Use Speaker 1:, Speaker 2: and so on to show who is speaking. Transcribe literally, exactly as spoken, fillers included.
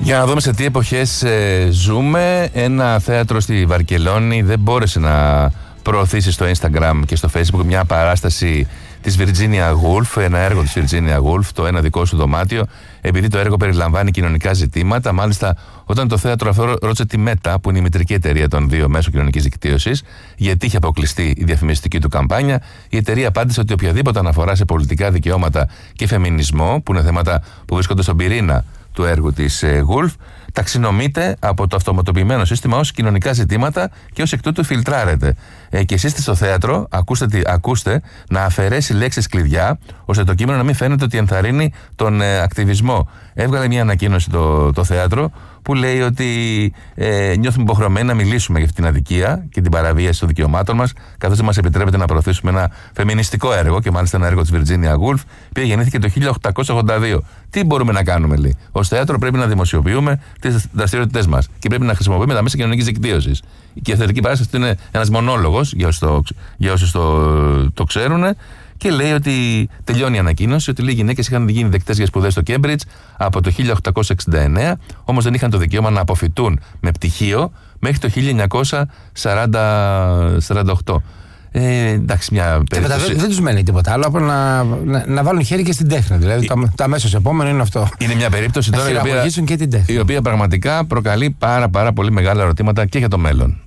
Speaker 1: Για να δούμε σε τι εποχές ε, ζούμε. Ένα θέατρο στη Βαρκελόνη δεν μπόρεσε να προωθήσει στο Instagram και στο Facebook μια παράσταση της Virginia Woolf, ένα έργο της Virginia Woolf, το Ένα δικό σου δωμάτιο, επειδή το έργο περιλαμβάνει κοινωνικά ζητήματα. Μάλιστα, όταν το θέατρο αυτό ρώτησε τη Μέτα, που είναι η μητρική εταιρεία των δύο μέσω κοινωνικής δικτύωσης, γιατί είχε αποκλειστεί η διαφημιστική του καμπάνια, η εταιρεία απάντησε ότι οποιαδήποτε αναφορά σε πολιτικά δικαιώματα και φεμινισμό, που είναι θέματα που βρίσκονται στον πυρήνα του έργου της Woolf, ταξινομείται από το αυτοματοποιημένο σύστημα ως κοινωνικά ζητήματα και ως εκ τούτου φιλτράρεται. Ε, και εσείς στο θέατρο ακούστε, ακούστε να αφαιρέσει λέξεις κλειδιά, ώστε το κείμενο να μην φαίνεται ότι ενθαρρύνει τον ε, ακτιβισμό. Έβγαλε μια ανακοίνωση το, το θέατρο που λέει ότι ε, νιώθουμε υποχρεωμένοι να μιλήσουμε για αυτή την αδικία και την παραβίαση των δικαιωμάτων μας, καθώς δεν μας επιτρέπεται να προωθήσουμε ένα φεμινιστικό έργο, και μάλιστα ένα έργο της Virginia Woolf, που γεννήθηκε το χίλια οκτακόσια ογδόντα δύο. Τι μπορούμε να κάνουμε, λέει? Ως θέατρο πρέπει να δημοσιοποιούμε τις δραστηριότητές μας και πρέπει να χρησιμοποιούμε τα μέσα κοινωνικής δικτύωσης. Και η θεατρική παράσταση είναι ένας μονόλογος, για όσους το, για όσους το, το ξέρουν. Και λέει ότι τελειώνει η ανακοίνωση ότι λίγοι γυναίκες είχαν γίνει δεκτές για σπουδές στο Cambridge από το χίλια οκτακόσια εξήντα εννέα, όμως δεν είχαν το δικαίωμα να αποφοιτούν με πτυχίο μέχρι το χίλια εννιακόσια σαράντα οκτώ. Ε, εντάξει, μια περίπτωση.
Speaker 2: Δεν, δεν τους μένει τίποτα άλλο από να, να, να βάλουν χέρι και στην τέχνη. Δηλαδή, ε, το, το αμέσως επόμενο είναι αυτό.
Speaker 1: Είναι μια περίπτωση τώρα η οποία,
Speaker 2: και την τέχνη.
Speaker 1: η οποία πραγματικά προκαλεί πάρα, πάρα πολύ μεγάλα ερωτήματα και για το μέλλον.